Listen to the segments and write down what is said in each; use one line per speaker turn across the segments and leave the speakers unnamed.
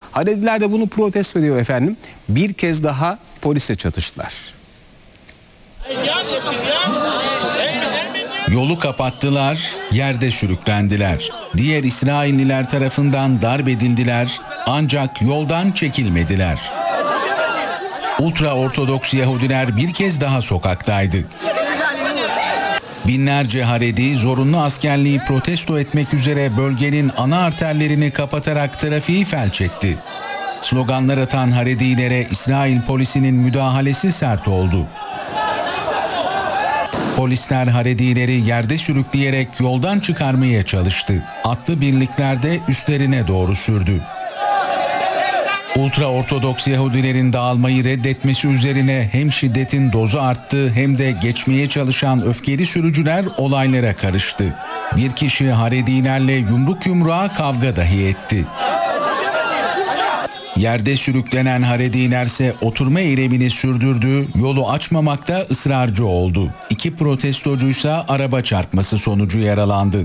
Harediler de bunu protesto ediyor efendim. Bir kez daha polisle çatıştılar.
Yolu kapattılar, yerde sürüklendiler. Diğer İsrailliler tarafından darp edildiler ancak yoldan çekilmediler. Ultra Ortodoks Yahudiler bir kez daha sokaktaydı. Binlerce Haredi zorunlu askerliği protesto etmek üzere bölgenin ana arterlerini kapatarak trafiği felç etti. Sloganlar atan Haredilere İsrail polisinin müdahalesi sert oldu. Polisler Haredileri yerde sürükleyerek yoldan çıkarmaya çalıştı. Atlı birlikler de üstlerine doğru sürdü. Ultra Ortodoks Yahudilerin dağılmayı reddetmesi üzerine hem şiddetin dozu arttı hem de geçmeye çalışan öfkeli sürücüler olaylara karıştı. Bir kişi Haredilerle yumruk yumruğa kavga dahi etti. Yerde sürüklenen Haredilerse oturma eylemini sürdürdü, yolu açmamakta ısrarcı oldu. İki protestocuysa araba çarpması sonucu yaralandı.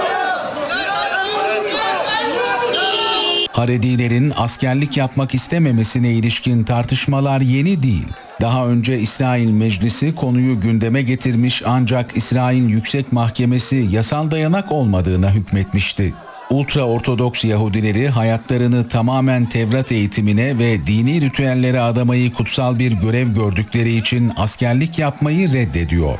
Haredilerin askerlik yapmak istememesine ilişkin tartışmalar yeni değil. Daha önce İsrail Meclisi konuyu gündeme getirmiş ancak İsrail Yüksek Mahkemesi yasal dayanak olmadığına hükmetmişti. Ultra Ortodoks Yahudileri hayatlarını tamamen Tevrat eğitimine ve dini ritüellere adamayı kutsal bir görev gördükleri için askerlik yapmayı reddediyor.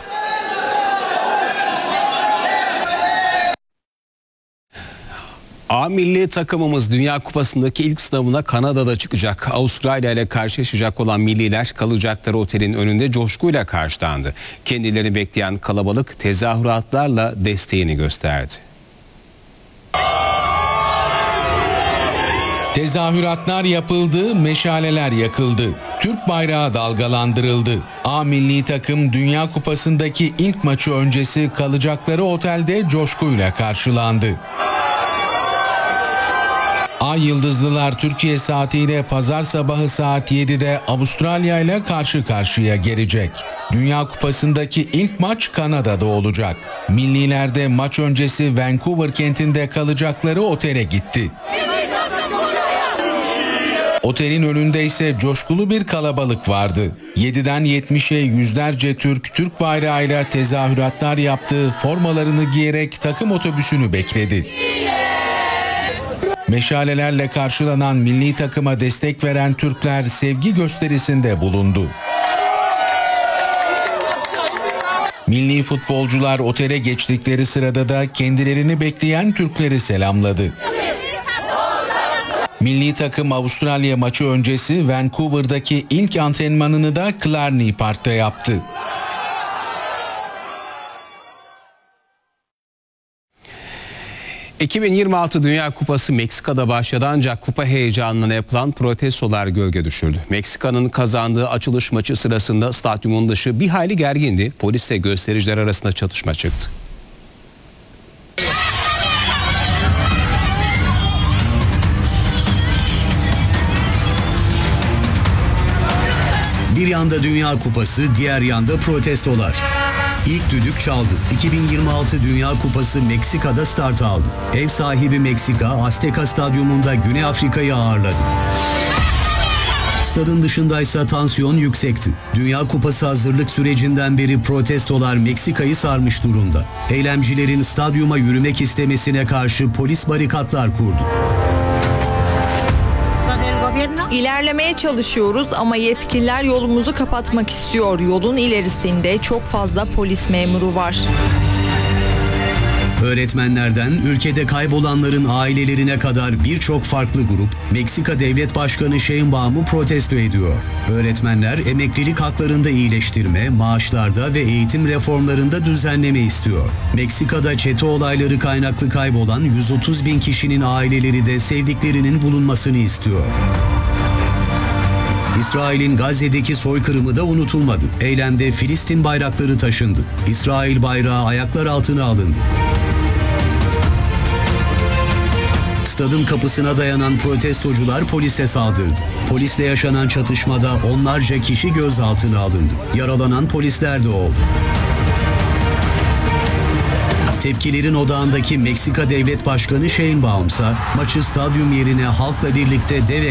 A milli takımımız Dünya Kupası'ndaki ilk sınavına Kanada'da çıkacak. Avustralya ile karşılaşacak olan milliler kalacakları otelin önünde coşkuyla karşılandı. Kendilerini bekleyen kalabalık tezahüratlarla desteğini gösterdi.
Tezahüratlar yapıldı, meşaleler yakıldı. Türk bayrağı dalgalandırıldı. A milli takım Dünya Kupası'ndaki ilk maçı öncesi kalacakları otelde coşkuyla karşılandı. Ay Yıldızlılar Türkiye saatiyle pazar sabahı saat 7'de Avustralya ile karşı karşıya gelecek. Dünya Kupası'ndaki ilk maç Kanada'da olacak. Milliler de maç öncesi Vancouver kentinde kalacakları otele gitti. Otelin önünde ise coşkulu bir kalabalık vardı. 7'den 70'e yüzlerce Türk bayrağıyla tezahüratlar yaptı, formalarını giyerek takım otobüsünü bekledi. Meşalelerle karşılanan milli takıma destek veren Türkler sevgi gösterisinde bulundu. Milli futbolcular otele geçtikleri sırada da kendilerini bekleyen Türkleri selamladı. Milli takım Avustralya maçı öncesi Vancouver'daki ilk antrenmanını da Clarny Park'ta yaptı.
...2026 Dünya Kupası Meksika'da başladı ancak kupa heyecanına yapılan protestolar gölge düşürdü. Meksika'nın kazandığı açılış maçı sırasında stadyumun dışı bir hayli gergindi. Polisle göstericiler arasında çatışma çıktı.
Bir yanda Dünya Kupası, diğer yanda protestolar. İlk düdük çaldı. 2026 Dünya Kupası Meksika'da start aldı. Ev sahibi Meksika, Azteca Stadyumunda Güney Afrika'yı ağırladı. Stadın dışındaysa tansiyon yüksekti. Dünya Kupası hazırlık sürecinden beri protestolar Meksika'yı sarmış durumda. Eylemcilerin stadyuma yürümek istemesine karşı polis barikatlar kurdu.
İlerlemeye çalışıyoruz ama yetkililer yolumuzu kapatmak istiyor. Yolun ilerisinde çok fazla polis memuru var.
Öğretmenlerden ülkede kaybolanların ailelerine kadar birçok farklı grup Meksika Devlet Başkanı Sheinbaum'u protesto ediyor. Öğretmenler emeklilik haklarında iyileştirme, maaşlarda ve eğitim reformlarında düzenleme istiyor. Meksika'da çete olayları kaynaklı kaybolan 130 bin kişinin aileleri de sevdiklerinin bulunmasını istiyor. İsrail'in Gazze'deki soykırımı da unutulmadı. Eylemde Filistin bayrakları taşındı. İsrail bayrağı ayaklar altına alındı. Stadın kapısına dayanan protestocular polise saldırdı. Polisle yaşanan çatışmada onlarca kişi gözaltına alındı. Yaralanan polisler de oldu. Tepkilerin odağındaki Meksika Devlet Başkanı Sheinbaum ise maçı stadyum yerine halkla birlikte dev